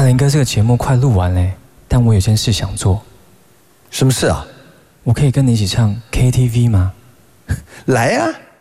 林哥，这个节目快录完嘞，但我有件事想做。 什么事啊？ 我可以跟你一起唱 KTV 吗？ 来呀、啊！